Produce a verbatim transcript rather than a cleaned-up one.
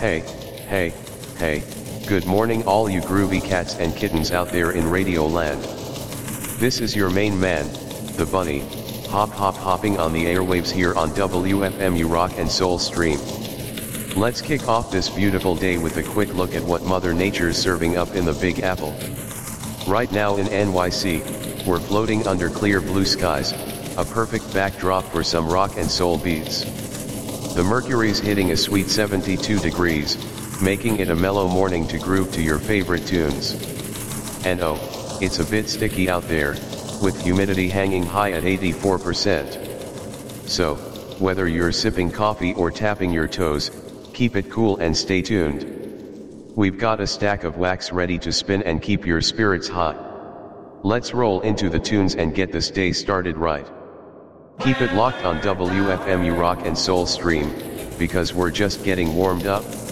Hey, hey, hey, good morning all you groovy cats and kittens out there in Radio Land. This is your main man, the bunny, hop hop hopping on the airwaves here on W F M U Rock and Soul Stream. Let's kick off this beautiful day with a quick look at what Mother Nature's serving up in the Big Apple. Right now in N Y C, we're floating under clear blue skies, a perfect backdrop for some rock and soul beats. The mercury's hitting a sweet seventy-two degrees, making it a mellow morning to groove to your favorite tunes. And oh, it's a bit sticky out there, with humidity hanging high at eighty-four percent. So, whether you're sipping coffee or tapping your toes, keep it cool and stay tuned. We've got a stack of wax ready to spin and keep your spirits hot. Let's roll into the tunes and get this day started right. Keep it locked on W F M U Rock and Soul Stream, because we're just getting warmed up.